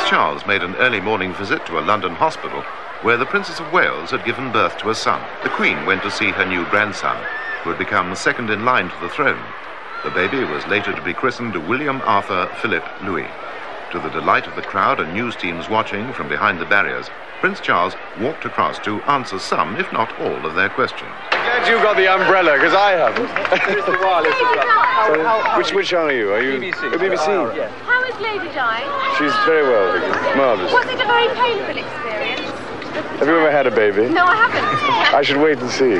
Charles made an early morning visit to a London hospital where the Princess of Wales had given birth to a son. The Queen went to see her new grandson, who had become second in line to the throne. The baby was later to be christened William Arthur Philip Louis. To the delight of the crowd and news teams watching from behind the barriers, Prince Charles walked across to answer some, if not all, of their questions. Glad you got the umbrella, because I haven't. Which are you? Are you BBC? BBC? Yes. How is Lady Di? She's very well, marvellous. Was it a very painful experience? Have you ever had a baby? No, I haven't. I should wait and see.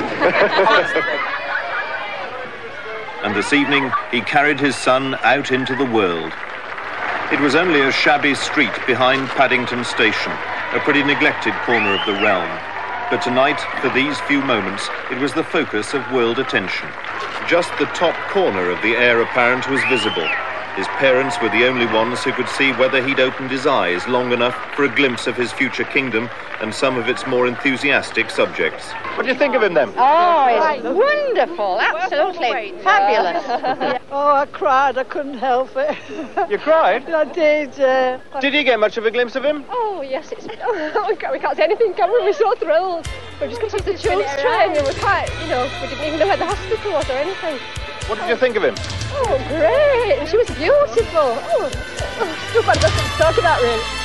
And this evening, he carried his son out into the world. It was only a shabby street behind Paddington Station, a pretty neglected corner of the realm. But tonight, for these few moments, it was the focus of world attention. Just the top corner of the heir apparent was visible. His parents were the only ones who could see whether he'd opened his eyes long enough for a glimpse of his future kingdom and some of its more enthusiastic subjects. What do you think of him then? Oh, it's wonderful, absolutely fabulous. Oh, I cried, I couldn't help it. You cried? I did. Did you get much of a glimpse of him? Oh, yes, we can't say anything, can we? We're so thrilled. We just got off the Children's train and we're quite, we didn't even know where the hospital was or anything. What did you think of him? Oh, great. She was beautiful. Oh, it's too fantastic to talk about, really.